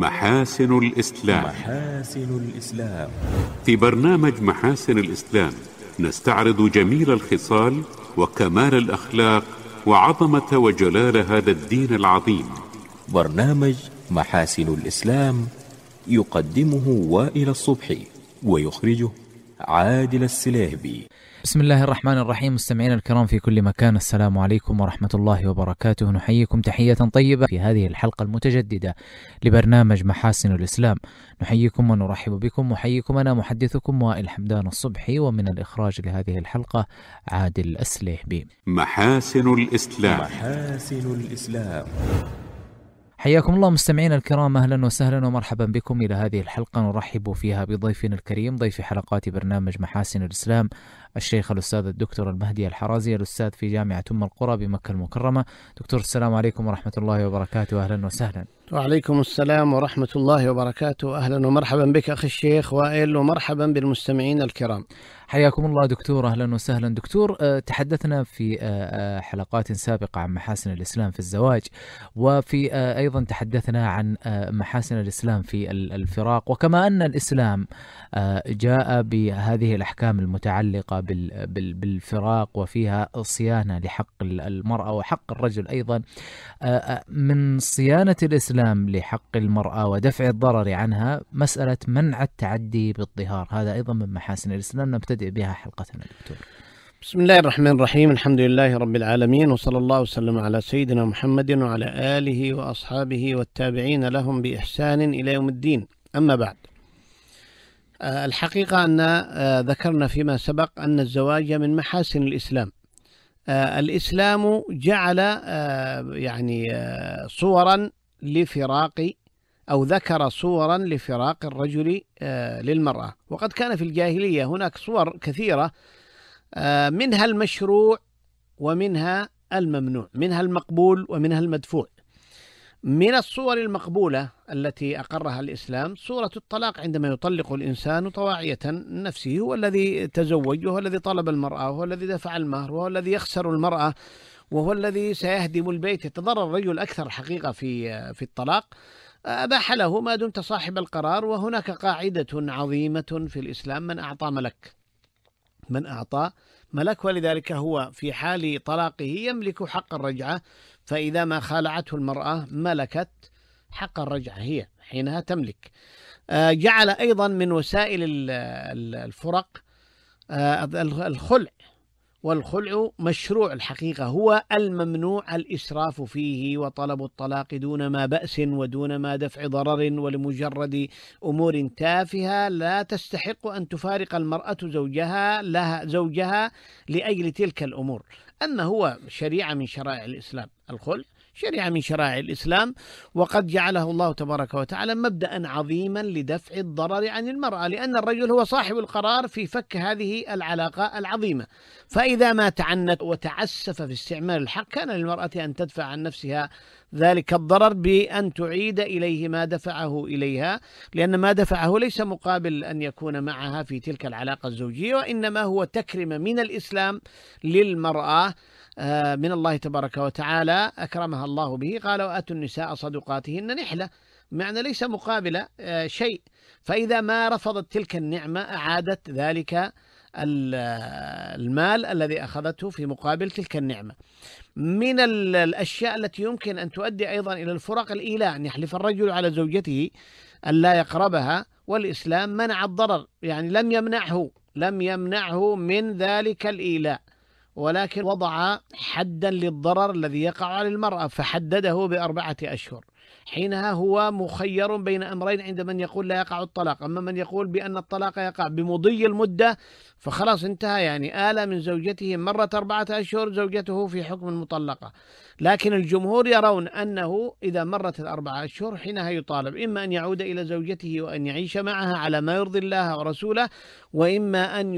محاسن الإسلام. محاسن الإسلام. في برنامج محاسن الإسلام نستعرض جميل الخصال وكمال الأخلاق وعظمة وجلال هذا الدين العظيم. برنامج محاسن الإسلام يقدمه وائل الصبحي ويخرجه عادل السليهبي. بسم الله الرحمن الرحيم. مستمعينا الكرام في كل مكان، السلام عليكم ورحمة الله وبركاته. نحييكم تحية طيبة في هذه الحلقة المتجددة لبرنامج محاسن الإسلام. نحييكم ونرحب بكم، وحييكم أنا محدثكم وائل حمدان الصبحي، ومن الإخراج لهذه الحلقة عادل السليهبي. محاسن الإسلام. محاسن الإسلام. حياكم الله مستمعينا الكرام، أهلا وسهلا ومرحبا بكم إلى هذه الحلقة نرحب فيها بضيفنا الكريم، ضيف حلقات برنامج محاسن الإسلام، الشيخ الأستاذ الدكتور المهدي الحرازي، الأستاذ في جامعة أم القرى بمكة المكرمة. دكتور السلام عليكم ورحمة الله وبركاته، أهلا وسهلا. وعليكم السلام ورحمة الله وبركاته، أهلا ومرحبا بك أخي الشيخ وائل، ومرحبا بالمستمعين الكرام. حياكم الله دكتور، أهلا وسهلا. دكتور، تحدثنا في حلقات سابقة عن محاسن الإسلام في الزواج، وفي أيضا تحدثنا عن محاسن الإسلام في الفراق، وكما أن الإسلام جاء بهذه الأحكام المتعلقة بالفراق وفيها صيانة لحق المرأة وحق الرجل أيضا، من صيانة الإسلام لحق المرأة ودفع الضرر عنها مسألة منع التعدي بالظهار، هذا أيضا من محاسن الإسلام نبتدئ بها حلقتنا دكتور. بسم الله الرحمن الرحيم، الحمد لله رب العالمين، وصلى الله وسلم على سيدنا محمد وعلى آله وأصحابه والتابعين لهم بإحسان إلى يوم الدين. أما بعد، الحقيقة أن ذكرنا فيما سبق أن الزواج من محاسن الإسلام. الإسلام جعل صورا لفراق، أو ذكر صورا لفراق الرجل للمرأة، وقد كان في الجاهلية هناك صور كثيرة، منها المشروع ومنها الممنوع، منها المقبول ومنها المدفوع. من الصور المقبولة التي أقرها الإسلام صورة الطلاق، عندما يطلق الإنسان طواعية نفسه، هو الذي تزوج وهو الذي طلب المرأة وهو الذي دفع المهر وهو الذي يخسر المرأة وهو الذي سيهدم البيت، يتضرر الرجل أكثر حقيقة في الطلاق. أباح له ما دمت صاحب القرار. وهناك قاعدة عظيمة في الإسلام: من أعطى ملك، ولذلك هو في حال طلاقه يملك حق الرجعة، فإذا ما خالعته المرأة ملكت حق الرجعة، هي حينها تملك. جعل أيضا من وسائل الفرق الخلع، والخلع مشروع الحقيقة، هو الممنوع الإسراف فيه وطلب الطلاق دون ما بأس ودون ما دفع ضرر، ولمجرد أمور تافهة لا تستحق أن تفارق المرأة زوجها لأجل تلك الأمور. أما هو شريعة من شرائع الإسلام، الخلع شريعة من شرائع الإسلام، وقد جعله الله تبارك وتعالى مبدأ عظيما لدفع الضرر عن المرأة، لأن الرجل هو صاحب القرار في فك هذه العلاقة العظيمة. فإذا ما تعنت وتعسف في استعمال الحق، كان للمرأة أن تدفع عن نفسها ذلك الضرر بأن تعيد إليه ما دفعه إليها، لأن ما دفعه ليس مقابل أن يكون معها في تلك العلاقة الزوجية، وإنما هو تكرمة من الإسلام للمرأة من الله تبارك وتعالى أكرمها الله به. قال: وآتوا النساء صدقاتهن نحلة، معنى ليس مقابل شيء. فإذا ما رفضت تلك النعمة أعادت ذلك المال الذي أخذته في مقابل تلك النعمة. من الأشياء التي يمكن أن تؤدي أيضا إلى الفرق الإيلاء، أن يحلف الرجل على زوجته أن لا يقربها، والإسلام منع الضرر، يعني لم يمنعه من ذلك الإيلاء، ولكن وضع حدا للضرر الذي يقع على المرأة، فحدده ب4 أشهر. حينها هو مخير بين أمرين عند من يقول لا يقع الطلاق. أما من يقول بأن الطلاق يقع بمضي المدة فخلاص انتهى، يعني آل من زوجته مرت 4 أشهر، زوجته في حكم المطلقة. لكن الجمهور يرون أنه إذا مرت 4 أشهر حينها يطالب إما أن يعود إلى زوجته وأن يعيش معها على ما يرضي الله ورسوله، وإما أن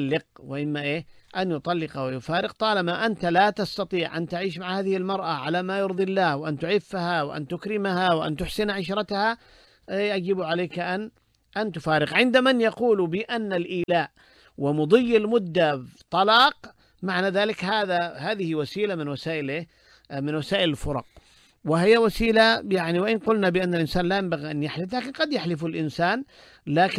يطلق ويفارق. طالما أنت لا تستطيع أن تعيش مع هذه المرأة على ما يرضي الله، وأن تعفها وأن تكرمها وأن تحسن عشرتها، يجب عليك أن تفارق. عند من يقول بأن الإيلاء ومضي المدة طلاق، معنى ذلك هذه وسيلة من وسائل الفرق. وهي وسيلة، يعني وإن قلنا بأن الإنسان لا ينبغي أن يحلف، لكن قد يحلف الإنسان، لكن